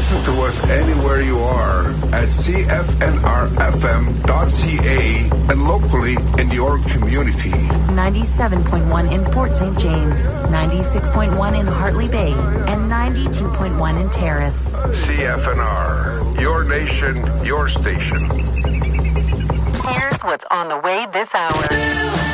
Listen to us anywhere you are at cfnrfm.ca and locally in your community. 97.1 in Fort St. James, 96.1 in Hartley Bay, and 92.1 in Terrace. CFNR, your nation, your station. Here's what's on the way this hour.